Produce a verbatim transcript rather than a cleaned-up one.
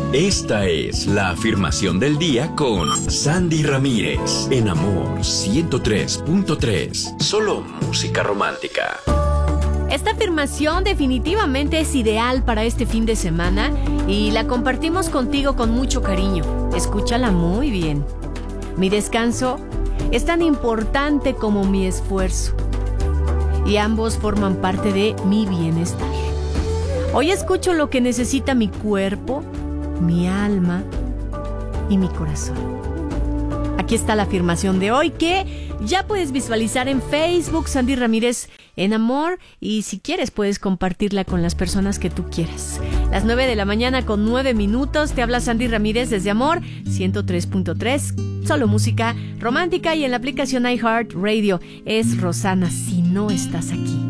Esta es la afirmación del día con Sandy Ramírez en Amor ciento tres punto tres. Solo música romántica. Esta afirmación definitivamente es ideal para este fin de semana y la compartimos contigo con mucho cariño. Escúchala muy bien. Mi descanso es tan importante como mi esfuerzo y ambos forman parte de mi bienestar. Hoy escucho lo que necesita mi cuerpo, mi alma y mi corazón. Aquí está la afirmación de hoy que ya puedes visualizar en Facebook, Sandy Ramírez en Amor, y si quieres puedes compartirla con las personas que tú quieras. Las nueve de la mañana con nueve minutos, te habla Sandy Ramírez desde Amor ciento tres punto tres, solo música romántica, y en la aplicación iHeartRadio es Rosana, si no estás aquí.